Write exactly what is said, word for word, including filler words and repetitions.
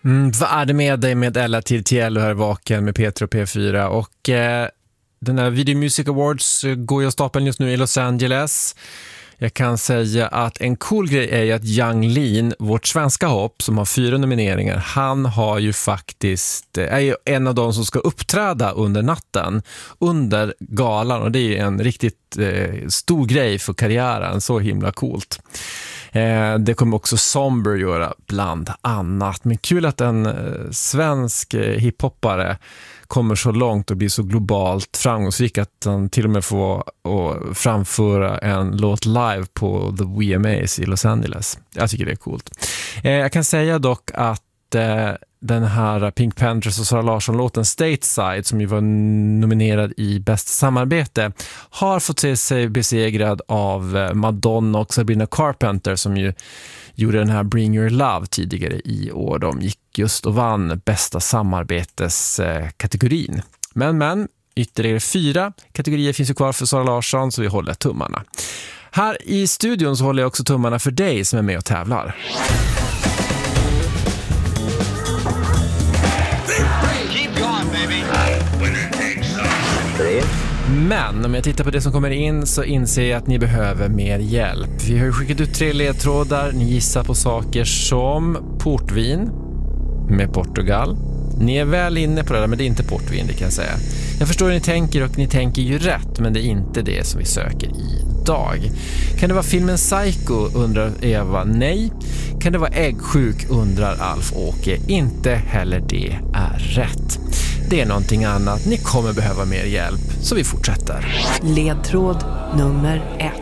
Mm, vad är det med dig med Ella till T L och här vaken med Peter och P fyra? Och eh, den här Video Music Awards går ju av stapeln just nu i Los Angeles. Jag kan säga att en cool grej är ju att Yung Lean, vårt svenska hopp som har fyra nomineringar, han har ju faktiskt, är ju en av de som ska uppträda under natten, under galan, och det är ju en riktigt eh, stor grej för karriären, så himla coolt. Eh, det kommer också Somber göra bland annat, men kul att en eh, svensk eh, hiphoppare kommer så långt och blir så globalt framgångsrik att han till och med får och framföra en låt live på The V M As i Los Angeles. Jag tycker det är coolt. Eh, jag kan säga dock att eh, den här Pink Panthers och Sara Larsson-låten Stateside, som ju var nominerad i Bäst samarbete, har fått se sig besegrad av Madonna och Sabrina Carpenter, som ju gjorde den här Bring Your Love tidigare i år. De gick just och vann bästa samarbetskategorin. Men, men, ytterligare fyra kategorier finns ju kvar för Sara Larsson, så vi håller tummarna. Här i studion så håller jag också tummarna för dig som är med och tävlar. Men om jag tittar på det som kommer in så inser jag att ni behöver mer hjälp. Vi har ju skickat ut tre ledtrådar. Ni gissar på saker som portvin med Portugal. Ni är väl inne på det där, men det är inte portvin, det kan jag säga. Jag förstår hur ni tänker, och ni tänker ju rätt, men det är inte det som vi söker idag. Kan det vara filmen Psycho, undrar Eva? Nej. Kan det vara äggsjuk, undrar Alf-Åke? Inte heller det är rätt. Det är någonting annat. Ni kommer behöva mer hjälp, så vi fortsätter. Ledtråd nummer ett.